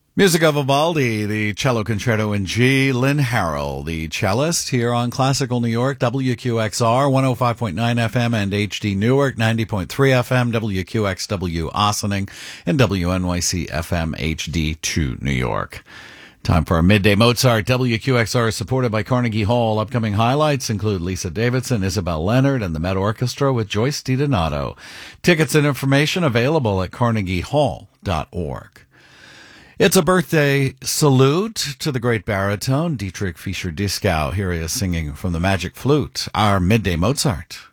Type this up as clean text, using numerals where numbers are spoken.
Music of Vivaldi, the cello concerto in G. Lynn Harrell, the cellist, here on Classical New York, WQXR, 105.9 FM and HD Newark, 90.3 FM, WQXW Ossining, and WNYC FM HD2 New York. Time for our Midday Mozart. WQXR is supported by Carnegie Hall. Upcoming highlights include Lisa Davidson, Isabel Leonard, and the Met Orchestra with Joyce DiDonato. Tickets and information available at carnegiehall.org. It's a birthday salute to the great baritone Dietrich Fischer-Dieskau. Here he is singing from the Magic Flute, our Midday Mozart.